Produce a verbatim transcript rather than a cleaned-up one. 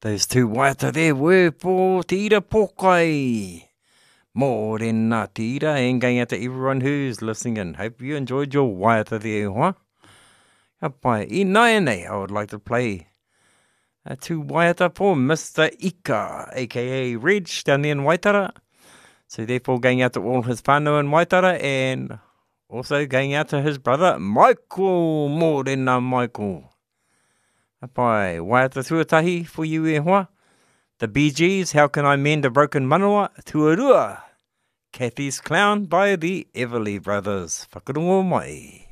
Those two waiata there were for Te Ira Pokai. More than uh, Te Ira, and going out to everyone who's listening in. Hope you enjoyed your waiata there, huh? Hapai, i nai nei, I would like to play uh, two waiata for Mister Ika, aka Reg, down there in Waitara. So therefore going out to all his whānau in Waitara, and also going out to his brother, Michael, more than uh, Michael. Hapai, waiata tuatahi for you e hoa. The Bee Gees, How Can I Mend a Broken Manawa? Tuarua, Kathy's Clown by the Everly Brothers. Whakarongo mai.